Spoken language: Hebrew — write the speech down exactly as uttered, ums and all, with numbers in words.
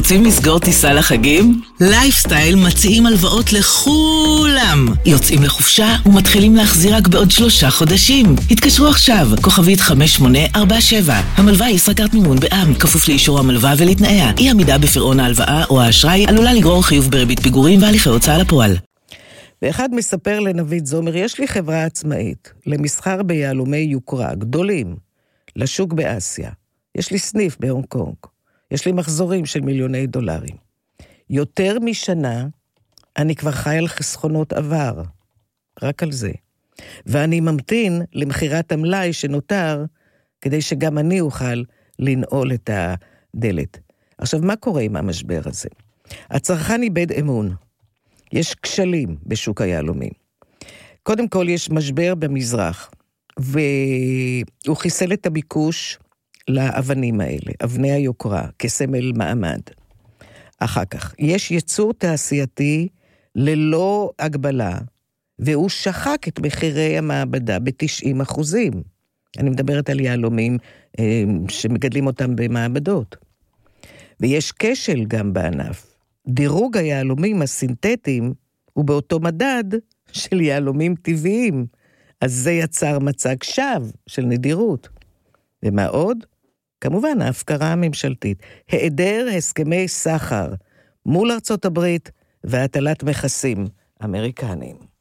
רוצים לסגור טיסה לחגים? לייפסטייל מציעים הלוואות לכולם. יוצאים לחופשה ומתחילים להחזיר רק בעוד שלושה חודשים. התקשרו עכשיו, כוכבית חמש שמונה ארבע שבע. המלווה היא ישראכרט מימון בע"מ, כפוף לאישור המלווה ולתנאיה. אי עמידה בפירעון ההלוואה או האשראי עלולה לגרור חיוב בריבית פיגורים והליכי הוצאה לפועל. ואחד מספר לנבית זומר, יש לי חברה עצמאית, למסחר ביהלומי יוקרה, גדולים, לשוק באסיה. יש לי סניף בהונג קונג. יש לי מחזורים של מיליוני דולרים. יותר משנה, אני כבר חי על חסכונות עבר. רק על זה. ואני ממתין למחירת המלאי שנותר, כדי שגם אני אוכל לנעול את הדלת. עכשיו, מה קורה עם המשבר הזה? הצרכן איבד אמון. יש כשלים בשוק היהלומים. קודם כל, יש משבר במזרח, והוא חיסל את הביקוש לאבנים האלה, אבני היוקרה, כסמל מעמד. אחר כך, יש יצור תעשייתי ללא הגבלה, והוא שחק את מחירי המעבדה ב-תשעים אחוזים. אני מדברת על יהלומים אה, שמגדלים אותם במעבדות. ויש כשל גם בענף. דירוג היהלומים הסינתטיים הוא באותו מדד של יהלומים טבעיים, אז זה יצר מצג שווא של נדירות. ומה עוד? כמובן, ההפקרה הממשלתית, היעדר הסכמי סחר מול ארצות הברית והטלת מכסים אמריקניים.